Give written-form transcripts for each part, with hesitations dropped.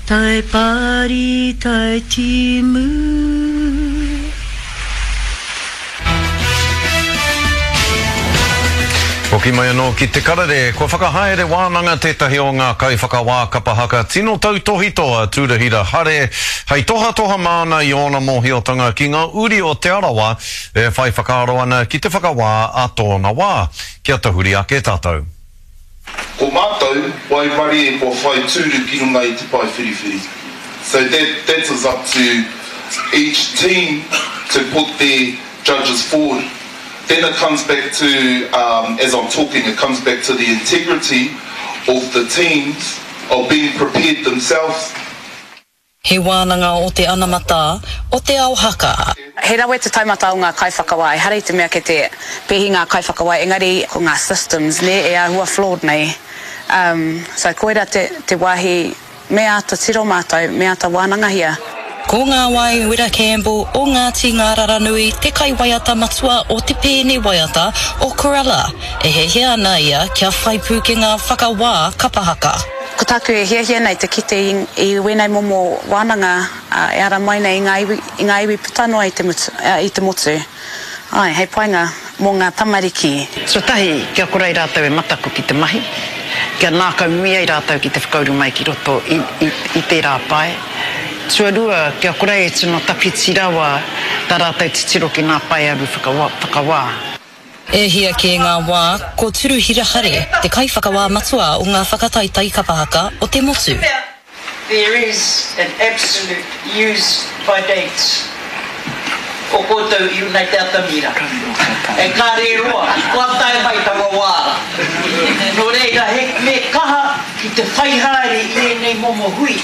tai pari tai timu. Hoki mai anō ki te karare, kua whakahaere wānanga tētahi o ngā kaiwhakawā kapahaka. Tino tautohi toa tūrahira hare, hei toha mana i ona mōhiotanga ki ngā uri o te arawa, whai whakaaro ana ki te whakawā a tōna wā. Kia tahuri ake tātou. Ko mātou, wai mari e kua whai tūru ki runga i te pai whiriwhiri. So that's up to each team to put their judges forward. Then it comes back to, as I'm talking, it comes back to the integrity of the teams, of being prepared themselves. He wānanga o te anamata, o te ao haka. He rawe te taimata o ngā kaiwhakawai, harei te mea ke te pehi ngā kaiwhakawai, engari ko ngā systems ne e ahua flawed nei. So koera te wahi mea ata tiro mātou, mea ata wānanga hia. Ko ngā wai Wira Campbell o Ngāti Ngāraranui, te kai waiata matua o te pēne waiata o Corella. E hehea ana ia kia whai pūkenga whakawā kapahaka. Ko tāku e hehea nei te kite i wenei momo wānanga e ara mai nei i ngā iwi putanoa i te motu. Ai, hei painga mō ngā tamariki. So tahi, kia korai rātou e matako ki te mahi. Kia nākau mia i rātou ki te whakauru mai ki roto i te rāpai. Tuarua, kia korai e tino tapiti rawa tā rātou titiro ki ngā pai aru whakawā. E hia ki ngā wā, ko turuhira hare, te kai whakawā matua o ngā whakataitai kapahaka o te motu. There is an absolute use by date. O koutou i unai te atamira. E kāre roa, kua tae mai tawa wāra. No reira, me kaha ki te whaihāre i nei momo hui.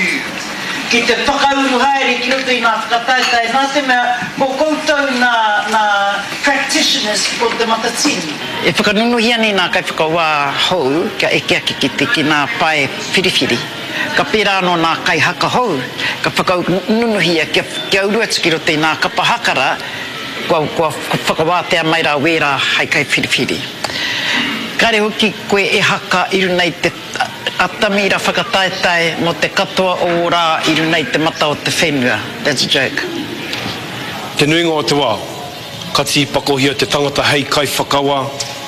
Ki te whakauru haere ki roto i ngā whakataitai. Nā te mea, ko koutou nā practitioners o te matatini. E whakanunuhia ni nā kai whakawā hou, kia eke aki ki ngā pai whiriwhiri. Ka pērā no nā kai haka hou, ka whakanunuhia kia urua tuki roto i ngā kapahakara, kua whakawātea mai rā wērā hai kai whiriwhiri. Kare hoki koe e haka i runei te atamira whakataetai mo te katoa o rā i runei te mata o te whenua. That's a joke. Te nuinga o te wā, kati pakohia te tangata hei kai whakawa,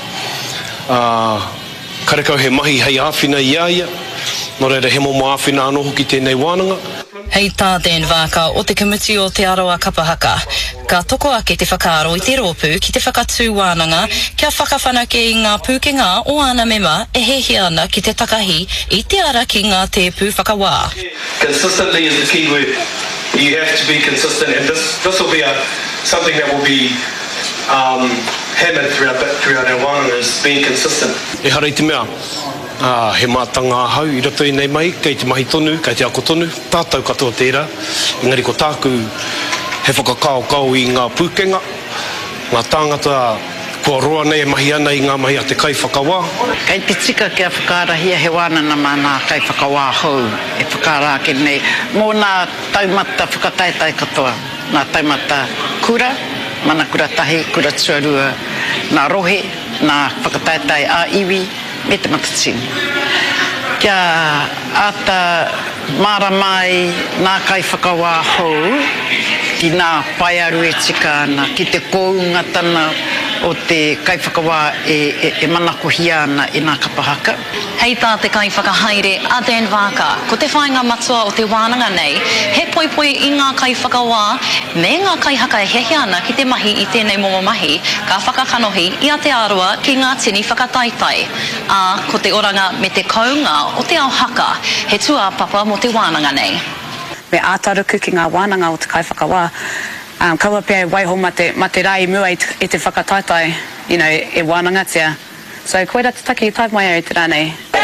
karekau he mahi hei āwhina i aia, no reira he momo āwhina anō hoki tēnei wānanga. Hei tā Dan Vaka o te committee o te aroa kapahaka. Ka toko ake te whakaaro i te rōpū ki te whakatū wānanga kia whakawhanake i ngā pūkenga o ana mema e hehea ana ki te takahi i te ara ki ngā te pū whakawā. Consistently is the key word. You have to be consistent, and this will be something that will be hammered throughout our wānanga is being consistent. E harei te mea. He mātanga hau i roto i nei mai, kei te mahi tonu, kei te ako tonu, tātou katoa tērā. Engari ko tāku he whakakao i ngā pūkenga, ngā tāngata kua roa nei e mahi ana i ngā mahi a te kai whakawā. Kei te tika kia whakaarahia he wānana mā nā kai whakawā hou, e whakaarake nei. Mō nā taumata whakataetai katoa, nā taumata kura, mana kura tahi, kura tuarua, nā rohe, nā whakataetai a iwi, me te matatini. Kia ata mara mai nā kai whakawā hou ki nā pai aru e tika ana, ki te koungatana o te kai whakawā e manakohia ana i nā kapahaka. Hei tā te kai whakahaere a Dan Vaka, ko te whainga matua o te wānanga nei, he poipoi i ngā kai whakawā, me ngā kai haka e hehe ana ki te mahi i tēnei momo mahi, ka whakakanohi i a te aroa ki ngā tini whakataitai. Ko te oranga me te kaunga o te ao haka, he tua papa mo te wānanga nei. Me ātaruku ki ngā wānanga o te kai whakawā, kaua pia waiho ma te rai mua i te whakataitai, e wānangatia. So koera te take i tai mai au te rānei.